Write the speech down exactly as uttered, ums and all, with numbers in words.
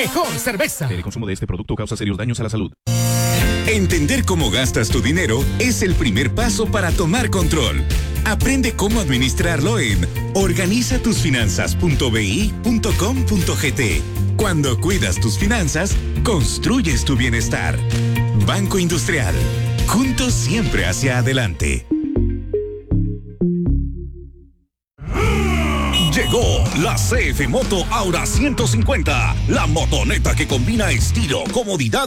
mejor cerveza. El consumo de este producto causa serios daños a la salud. Entender cómo gastas tu dinero es el primer paso para tomar control. Aprende cómo administrarlo en organiza tus finanzas punto b i punto com punto g t. Cuando cuidas tus finanzas, construyes tu bienestar. Banco Industrial. Juntos siempre hacia adelante. Llegó la C F Moto Aura ciento cincuenta, la motoneta que combina estilo, comodidad